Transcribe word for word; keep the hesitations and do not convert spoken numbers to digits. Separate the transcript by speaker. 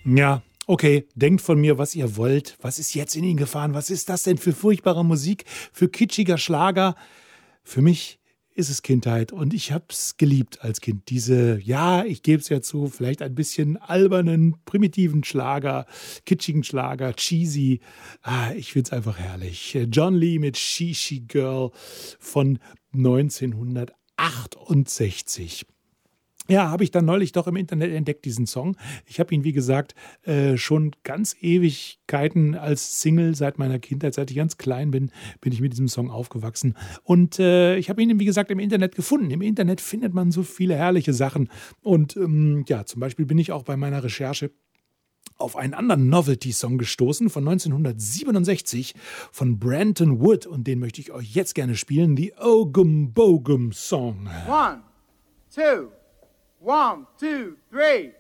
Speaker 1: Ja, okay, denkt von mir, was ihr wollt. Was ist jetzt in ihn gefahren? Was ist das denn für furchtbare Musik, für kitschiger Schlager? Für mich ist es Kindheit und ich habe es geliebt als Kind. Diese, ja, ich gebe es ja zu, vielleicht ein bisschen albernen, primitiven Schlager, kitschigen Schlager, cheesy. Ah, ich finde es einfach herrlich. John Lee mit She She Girl von neunzehnhundertachtundsechzig. Ja, habe ich dann neulich doch im Internet entdeckt, diesen Song. Ich habe ihn, wie gesagt, äh, schon ganz Ewigkeiten als Single seit meiner Kindheit, seit ich ganz klein bin, bin ich mit diesem Song aufgewachsen. Und äh, ich habe ihn, wie gesagt, im Internet gefunden. Im Internet findet man so viele herrliche Sachen. Und ähm, ja, zum Beispiel bin ich auch bei meiner Recherche auf einen anderen Novelty-Song gestoßen von neunzehnhundertsiebenundsechzig von Branton Wood. Und den möchte ich euch jetzt gerne spielen, die Ogum Bogum Song.
Speaker 2: One, two. One, two, three.